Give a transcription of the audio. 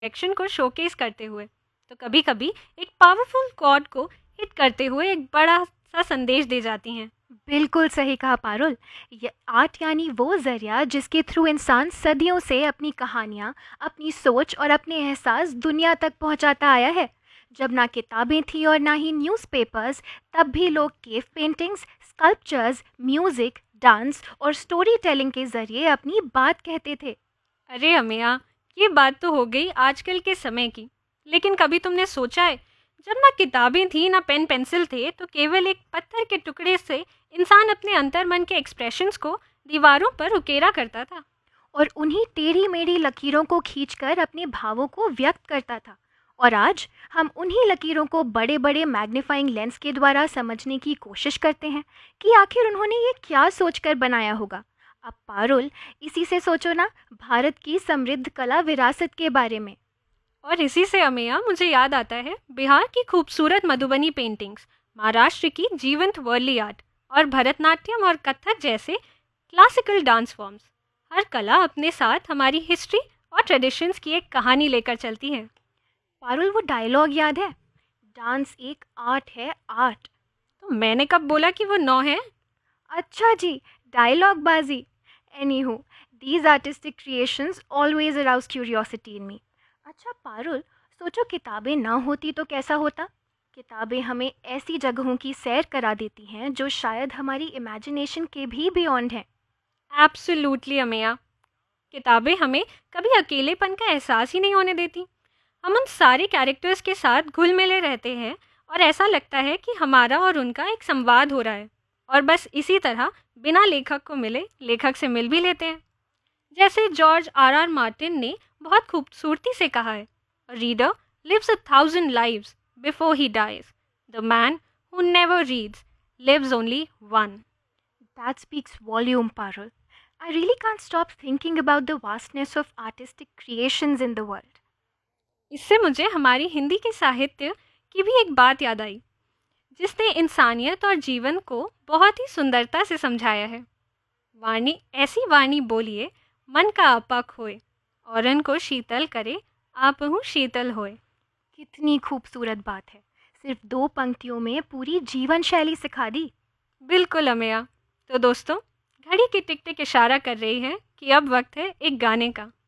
Action को showcase करते हुए, तो कभी कभी एक पावरफुल कॉर्ड को हिट करते हुए एक बड़ा सा संदेश दे जाती हैं। बिल्कुल सही कहा पारुल। ये आर्ट यानी वो जरिया जिसके थ्रू इंसान सदियों से अपनी कहानियाँ, अपनी सोच और अपने एहसास दुनिया तक पहुँचाता आया है। जब ना किताबें थी और ना ही न्यूज़पेपर्स, तब भी लोग cave paintings, sculptures, music, dance और स्टोरी टेलिंग के जरिए अपनी बात कहते थे। अरे अमिया, ये बात तो हो गई आजकल के समय की, लेकिन कभी तुमने सोचा है, जब ना किताबें थी ना पेन पेंसिल थे, तो केवल एक पत्थर के टुकड़े से इंसान अपने अंतर मन के एक्सप्रेशंस को दीवारों पर उकेरा करता था। और उन्हीं टेढ़ी मेढ़ी लकीरों को खींचकर अपने भावों को व्यक्त करता था। और आज हम उन्हीं लकीरों को बड़े बड़े मैग्नीफाइंग लेंस के द्वारा समझने की कोशिश करते हैं कि आखिर उन्होंने ये क्या सोचकर बनाया होगा। अब पारुल, इसी से सोचो ना, भारत की समृद्ध कला विरासत के बारे में। और इसी से अमिया मुझे याद आता है बिहार की खूबसूरत मधुबनी पेंटिंग्स, महाराष्ट्र की जीवंत वर्ली आर्ट और भरतनाट्यम और कथक जैसे क्लासिकल डांस फॉर्म्स। हर कला अपने साथ हमारी हिस्ट्री और ट्रेडिशंस की एक कहानी लेकर चलती है। पारुल, वो डायलॉग याद है, डांस एक आर्ट है, आर्ट। तो मैंने कब बोला कि वो नौ है? अच्छा जी, डायलॉग बाजी। एनीहू, these artistic creations always arouse curiosity in me. अच्छा पारुल, सोचो किताबें ना होती तो कैसा होता। किताबें हमें ऐसी जगहों की सैर करा देती हैं जो शायद हमारी इमेजिनेशन के भी बियॉन्ड हैं। एब्सोल्युटली अमिया, किताबें हमें कभी अकेलेपन का एहसास ही नहीं होने देती। हम उन सारे कैरेक्टर्स के साथ घुल मिले रहते हैं और ऐसा लगता है कि हमारा और उनका एक संवाद हो रहा है। और बस इसी तरह बिना लेखक को मिले लेखक से मिल भी लेते हैं। जैसे जॉर्ज आर आर मार्टिन ने बहुत खूबसूरती से कहा है, reader lives 1,000 lives before he dies, the man who never reads lives only one. That speaks volume, Parul. I really can't stop thinking about the vastness of artistic creations in the world. इससे मुझे हमारी हिंदी के साहित्य की भी एक बात याद आई, जिसने इंसानियत और जीवन को बहुत ही सुंदरता से समझाया है। वाणी ऐसी वाणी बोलिए, मन का आपा खोए, औरन को शीतल करे, आप हूँ शीतल होए। कितनी खूबसूरत बात है, सिर्फ 2 पंक्तियों में पूरी जीवन शैली सिखा दी। बिल्कुल अमेया। तो दोस्तों, घड़ी की टिक टिक इशारा कर रही है कि अब वक्त है एक गाने का।